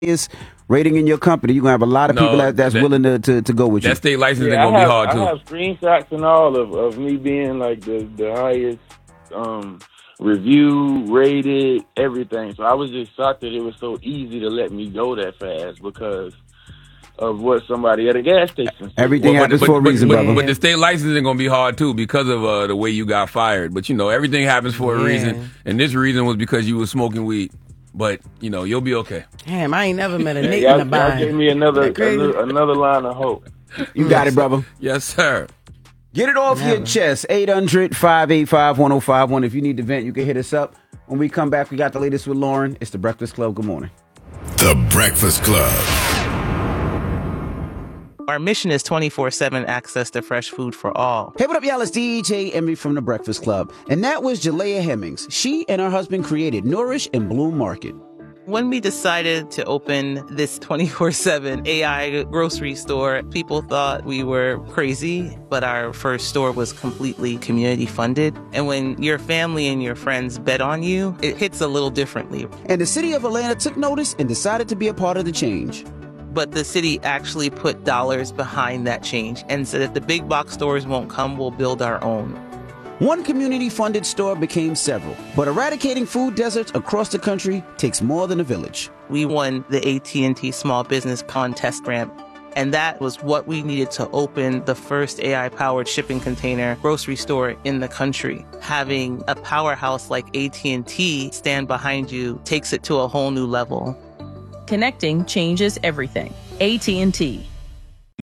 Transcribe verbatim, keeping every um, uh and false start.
is rating in your company, you're going to have a lot of No, people that, that's that- willing to, to, to go with you. That state licensing Yeah, gonna I have, be hard too. I have screenshots and all of, of me being like the, the highest um, review, rated, everything. So I was just shocked that it was so easy to let me go that fast because of what somebody at a gas station said. Everything Well, but- happens but- for a but- reason, but- brother. But the state licensing gonna be hard too because of uh, the way you got fired. But you know, everything happens for a Yeah. reason, and this reason was because you were smoking weed. But you know, you'll be okay. Damn, I ain't never met a Yeah, Nate y'all, in the y'all bind. gave me another, That crazy? another another line of hope. You got it, brother. Yes, sir. Get it off Never. your chest. eight hundred, five eight five, one oh five one. If you need to vent, you can hit us up. When we come back, we got the latest with Lauren. It's The Breakfast Club. Good morning. The Breakfast Club. Our mission is twenty-four seven access to fresh food for all. Hey, what up, y'all? It's D J Emmy from The Breakfast Club. And that was Jalea Hemmings. She and her husband created Nourish and Bloom Market. When we decided to open this twenty-four seven A I grocery store, people thought we were crazy, but our first store was completely community funded. And when your family and your friends bet on you, it hits a little differently. And the city of Atlanta took notice and decided to be a part of the change. But the city actually put dollars behind that change and said if the big box stores won't come, we'll build our own. One community-funded store became several, but eradicating food deserts across the country takes more than a village. We won the A T and T Small Business Contest grant, and that was what we needed to open the first A I-powered shipping container grocery store in the country. Having a powerhouse like A T and T stand behind you takes it to a whole new level. Connecting changes everything. A T and T.